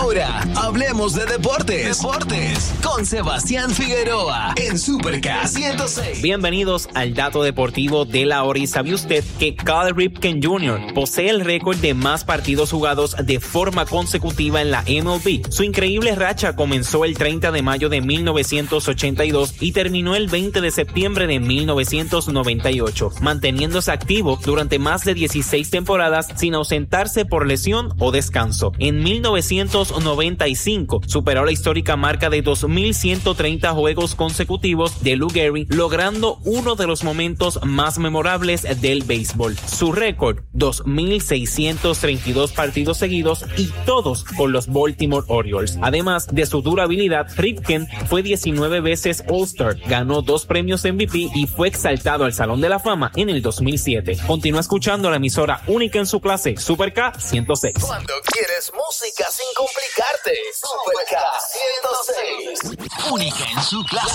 Ahora, hablemos de deportes. Con Sebastián Figueroa en Super K 106. Bienvenidos al dato deportivo de la hora. ¿Y sabe usted que Cal Ripken Jr. posee el récord de más partidos jugados de forma consecutiva en la MLB? Su increíble racha comenzó el 30 de mayo de 1982 y terminó el 20 de septiembre de 1998, manteniéndose activo durante más de 16 temporadas sin ausentarse por lesión o descanso. En 1995 superó la histórica marca de 2,130 juegos consecutivos de Lou Gehrig, logrando uno de los momentos más memorables del béisbol. Su récord, 2,632 partidos seguidos y todos con los Baltimore Orioles. Además de su durabilidad, Ripken fue 19 veces All-Star, ganó 2 premios MVP y fue exaltado al Salón de la Fama en el 2007. Continúa escuchando la emisora única en su clase, Super K 106. Cuando quieres música sin complicarte, Super K 106. Única en su clase.